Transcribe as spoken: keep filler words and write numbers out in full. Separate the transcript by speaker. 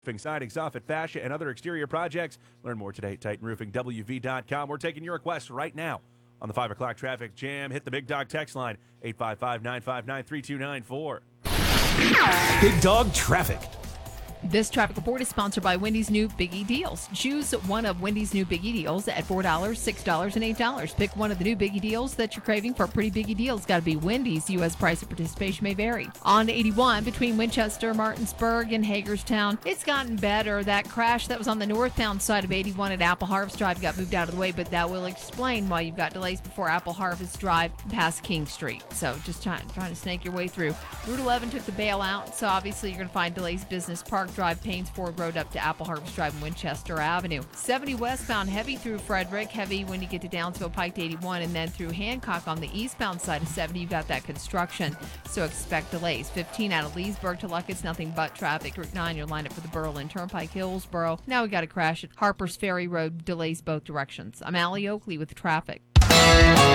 Speaker 1: Roofing, siding, soffit, fascia, and other exterior projects. Learn more today at Titan Roofing W V dot com. We're taking your requests right now on the five o'clock traffic jam. Hit the Big Dog text line, eight five five, nine five nine, three two nine four.
Speaker 2: Big Dog Traffic.
Speaker 3: This traffic report is sponsored by Wendy's new Biggie Deals. Choose one of Wendy's new Biggie Deals at four dollars, six dollars, and eight dollars. Pick one of the new Biggie Deals that you're craving for a pretty Biggie deal. It's got to be Wendy's. U S price of participation may vary. On eighty-one between Winchester, Martinsburg, and Hagerstown, it's gotten better. That crash that was on the northbound side of eighty-one at Apple Harvest Drive got moved out of the way, but that will explain why you've got delays before Apple Harvest Drive past King Street. So just trying, trying to snake your way through. Route eleven took the bailout, so obviously you're going to find delays Business Park Drive, Paynes Ford Road up to Apple Harvest Drive and Winchester Avenue. seventy westbound heavy through Frederick, heavy when you get to Downsville Pike to eighty-one, and then through Hancock on the eastbound side of seventy, you've got that construction, so expect delays. fifteen out of Leesburg to Luckett's, nothing but traffic. Route nine, you're lined up for the Berlin Turnpike, Hillsboro. Now we got a crash at Harper's Ferry Road, delays both directions. I'm Allie Oakley with the traffic.